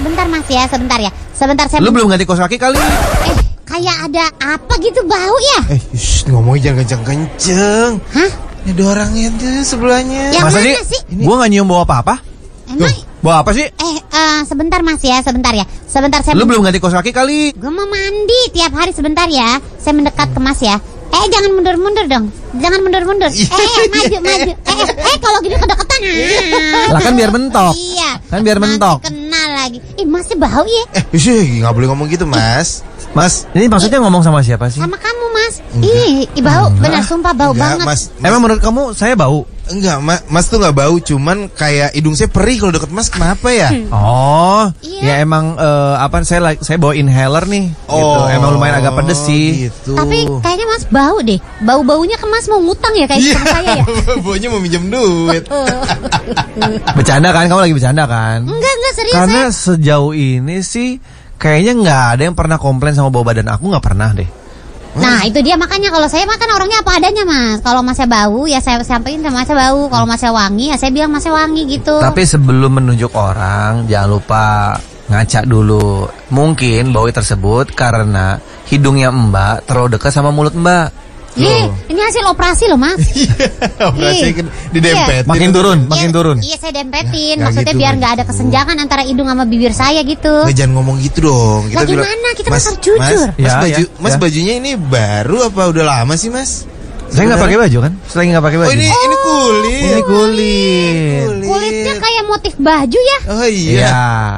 sebentar Mas ya, sebentar ya. Sebentar saya. Lu belum ganti kaos kaki kali? Kayak ada apa gitu bau ya? Ngomongnya jangan kenceng-kenceng. Hah? Ini ada orangnya tuh sebelahnya. Yang Masa mana sih? Gua gak nyium bau apa-apa. Emang? Bau apa sih? Sebentar Mas ya, sebentar ya. Sebentar saya. Lu belum ganti kaos kaki kali? Gue mau mandi tiap hari, sebentar ya. Saya mendekat ke Mas ya. Jangan mundur-mundur dong. Jangan mundur-mundur. Maju. Kalau gini kedeketan. Lah kan biar mentok. Iya. Kan biar mentok. Kenal lagi. Masih bau ya? Nggak boleh ngomong gitu, Mas. Mas, ini maksudnya ngomong sama siapa sih? Sama kamu, Mas. Bau. Benar, sumpah bau enggak, banget. Mas. Emang menurut kamu saya bau? Enggak, Mas tuh nggak bau, cuman kayak hidung saya perih kalau deket Mas. Kenapa ya? Oh, Iya. ya emang saya bawa inhaler nih. Gitu. Emang lumayan agak pedes sih. Gitu. Tapi kayaknya Mas bau deh. Bau-baunya ke Mas mau ngutang ya kayak sama saya ya. Baunya mau minjem duit. Bercanda kan? Kamu lagi bercanda kan? Enggak serius. Karena sejauh ini sih kayaknya nggak ada yang pernah komplain sama bau badan aku, nggak pernah deh. Nah itu dia, makanya kalau saya makan orangnya apa adanya Mas. Kalau Masnya bau ya saya sampaikan sama Masnya bau. Kalau Masnya wangi ya saya bilang Masnya wangi gitu. Tapi sebelum menunjuk orang jangan lupa ngaca dulu. Mungkin bau tersebut karena hidungnya Mbak terlalu dekat sama mulut Mbak. Ini hasil operasi loh Mas. Operasi didempetin. Makin turun. Iya saya dempetin. Nggak Maksudnya gitu, biar nggak nggak ada gitu. kesenjangan antara hidung sama bibir saya gitu. Jangan ngomong gitu dong. Lah gimana? Kita kan harus jujur. Mas, bajunya ini baru apa udah lama sih, Mas? Saya nggak pakai baju kan? Saya nggak pakai baju. Oh, ini kulit. Ini kulit. Kulitnya kayak motif baju ya? Oh iya.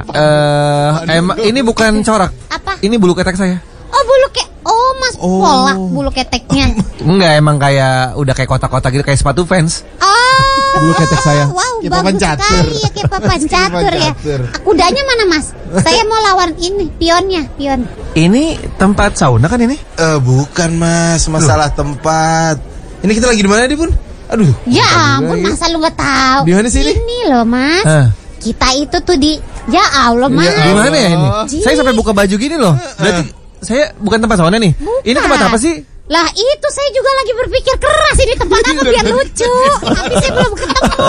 Emang ini bukan corak. Apa? Ini bulu ketek saya. Oh bulu Mas polak bulu keteknya. Enggak, emang kayak udah kayak kotak-kotak gitu, kayak sepatu fans. Bulu ketek saya. Wow, Kayak bagus papan catur. sekali ya, kayak papan catur ya. Kudanya mana Mas? Saya mau lawan ini, pion. Ini tempat sauna kan ini? Bukan, Mas, masalah tempat. Ini kita lagi di mana nih, Bun? Aduh. Ya ampun, masa lu nggak tahu? Di mana sih ini? Ini loh Mas. Kita itu tuh ya Allah Mas. Di mana ya ini? Saya sampai buka baju gini loh. Berarti saya bukan tempat sauna nih. Bukan. Ini tempat apa sih? Lah itu saya juga lagi berpikir keras, ini tempat apa biar lucu. Tapi saya belum ketemu.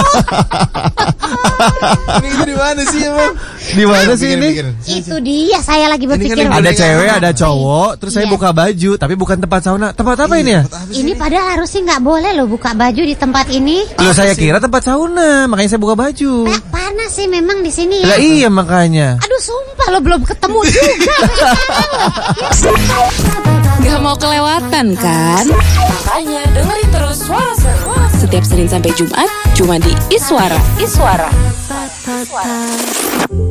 Ini kita di mana sih, Emang? Di mana sih ini? Itu dia, saya lagi berpikir. kan Ada cewek, ada cowok, terus saya Iya. buka baju, tapi bukan tempat sauna. Tempat apa ini ya? Ini padahal harusnya nggak boleh loh buka baju di tempat ini. Loh, saya kira tempat sauna, makanya saya buka baju. Panas sih memang di sini ya. Lah iya makanya. Aduh sumpah lo belum ketemu juga. Gak mau kelewatan kan? Makanya dengerin terus Suara Seru setiap Senin sampai Jumat cuma di Iswara.